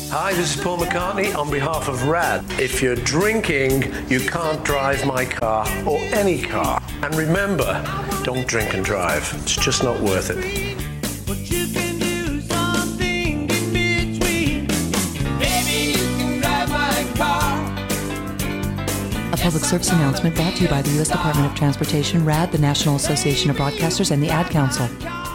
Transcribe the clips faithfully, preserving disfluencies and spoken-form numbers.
Hi, this is Paul McCartney on behalf of RAD. If you're drinking, you can't drive my car or any car. And remember, don't drink and drive. It's just not worth it. But you can do something in between. Baby, you can drive my car. A public service announcement brought to you by the U S Department of Transportation, RAD, the National Association of Broadcasters, and the Ad Council.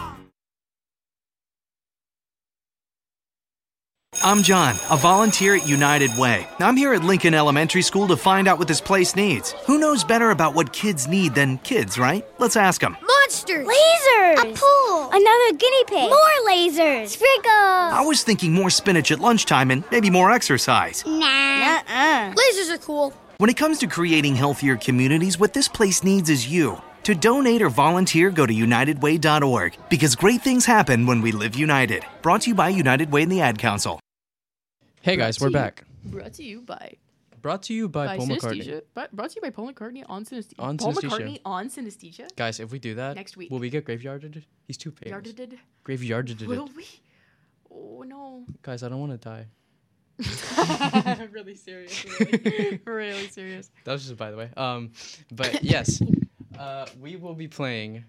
I'm John, a volunteer at United Way. I'm here at Lincoln Elementary School to find out what this place needs. Who knows better about what kids need than kids, right? Let's ask them. Monsters! Lasers! A pool! Another guinea pig! More lasers! Sprinkles! I was thinking more spinach at lunchtime and maybe more exercise. Nah. Nuh-uh. Lasers are cool. When it comes to creating healthier communities, what this place needs is you. To donate or volunteer, go to united way dot org, because great things happen when we live united. Brought to you by United Way and the Ad Council. Hey guys, we're you, back. Brought to you by Brought to you by, by Paul McCartney. Synesthesia. But brought to you by Paul McCartney on Synesthesia. On Paul Synesthesia. McCartney on Synesthesia. Guys, if we do that, Next week. will we get graveyarded? He's too famous. Yarded. Graveyarded. Will we? Oh no. Guys, I don't want to die. Really serious. Really, really serious. That was just by the way. Um, but yes, uh, we will be playing.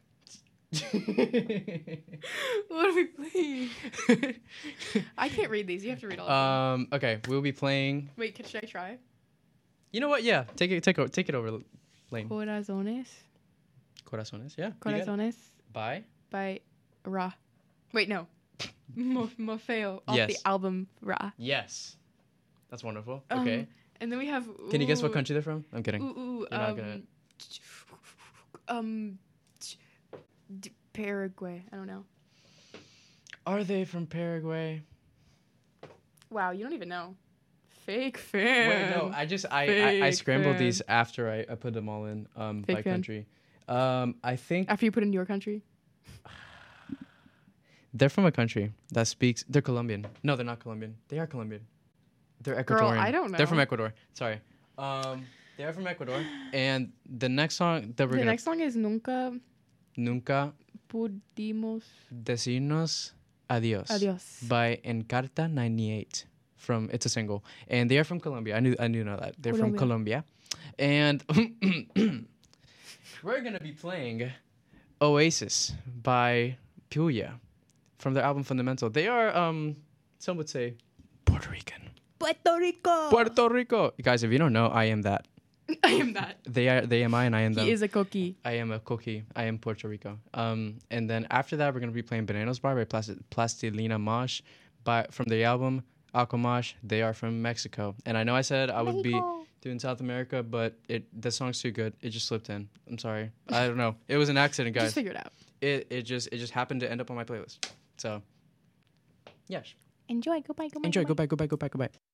What are we playing? I can't read these. You have to read all of Um, okay, we'll be playing. them. Wait, can, should I try? You know what? Yeah, take it, take it, take it over, Lane. Corazones. Corazones. Yeah. you got it. Corazones By. by Ra. Wait, no. Mo- Mofeo off Yes. the album Ra. Yes. That's wonderful. Um, Okay. And then we have. Can you guess what ooh, country they're from? I'm kidding. Ooh, ooh, You're um, not gonna- um, d- Paraguay. I don't know. Are they from Paraguay? Wow, you don't even know. Fake fan. Wait, no. I just I I, I Fake scrambled fan. these after I, I put them all in um Fake by fan. country. Um, I think After you put in your country. they're from a country that speaks. They're Colombian. No, they're not Colombian. They are Colombian. They're Girl, Ecuadorian. I don't They're from know. Ecuador. Sorry. Um, they are from Ecuador. And the next song that we're The gonna next song is Nunca Nunca Pudimos Decirnos Adios, Adios. by Encarta ninety-eight. From it's a single, and they are from Colombia. I knew I knew know that they're from Colombia. Colombia, and we're gonna be playing Oasis by Puya from their album Fundamental. They are um some would say Puerto Rican. Puerto Rico. Puerto Rico, guys. If you don't know, I am that. I am that. They are they am I, and I am them. He is a cookie. I am a cookie. I am Puerto Rico. Um, and then after that, we're gonna be playing Bananas Bar by Plasti- Plastilina Mosh, by from the album Aquamosh. They are from Mexico. And I know I said I would be doing South America, but it the song's too good. It just slipped in. I'm sorry. I don't know. It was an accident, guys. Just figure it out. It it just it just happened to end up on my playlist. So, yes. Enjoy. Goodbye. Goodbye. Enjoy. Goodbye. Goodbye. Goodbye. Goodbye.